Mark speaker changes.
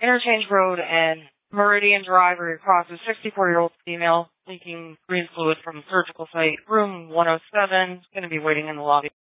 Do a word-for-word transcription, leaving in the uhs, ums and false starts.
Speaker 1: Interchange Road and Meridian Drive, where you cross a sixty-four-year-old female leaking green fluid from surgical site. Room one oh seven, going to be waiting in the lobby.